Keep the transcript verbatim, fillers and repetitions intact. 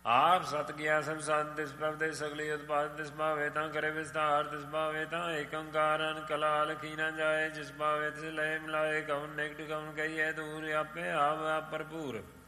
ਆਪ ਸਤ ਗਿਆ ਸਭ ਸੰਤ ਤਿਸ ਪ੍ਰਭ ਦੇ ਸਗਲੀ ਉਤਪਾਦ ਤਿਸ ਭਾਵੇ ਤਾਂ ਕਰੇ ਵਿਸਤਾਰ ਤਿਸ ਭਾਵੇ ਤਾਂ ਏਕ ਓੰਕਾਰਨ ਕਲਾ ਲਖੀ ਨਾ ਜਾਏ ਜਿਸ ਭਾਵੇ ਤਿਸ ਲਏ ਮਿਲਾਏ ਕਉਨ ਨਿਕਟ ਕਉਨ ਕਹੀਏ ਦੂਰ ਆਪੇ ਆਪ ਆਪ ਭਰਪੂਰ